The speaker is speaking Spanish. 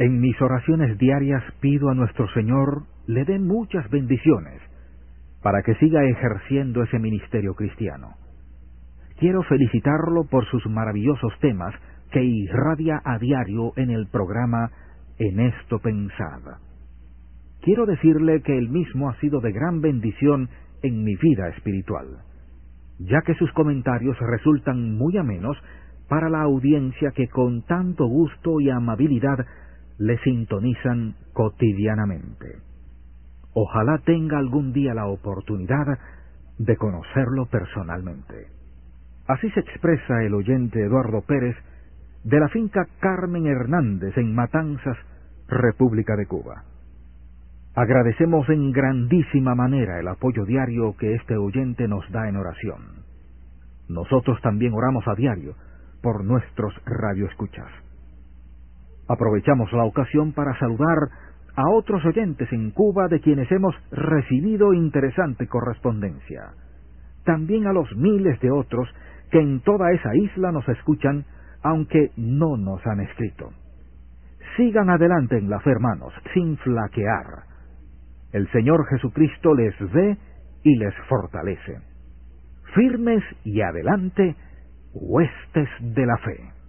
En mis oraciones diarias pido a nuestro Señor le dé muchas bendiciones para que siga ejerciendo ese ministerio cristiano. Quiero felicitarlo por sus maravillosos temas que irradia a diario en el programa En esto pensad. Quiero decirle que él mismo ha sido de gran bendición en mi vida espiritual, ya que sus comentarios resultan muy amenos para la audiencia que con tanto gusto y amabilidad le sintonizan cotidianamente. Ojalá tenga algún día la oportunidad de conocerlo personalmente. Así se expresa el oyente Eduardo Pérez de la finca Carmen Hernández en Matanzas, República de Cuba. Agradecemos en grandísima manera el apoyo diario que este oyente nos da en oración. Nosotros también oramos a diario por nuestros radioescuchas. Aprovechamos la ocasión para saludar a otros oyentes en Cuba de quienes hemos recibido interesante correspondencia. También a los miles de otros que en toda esa isla nos escuchan, aunque no nos han escrito. Sigan adelante en la fe, hermanos, sin flaquear. El Señor Jesucristo les ve y les fortalece. Firmes y adelante, huestes de la fe.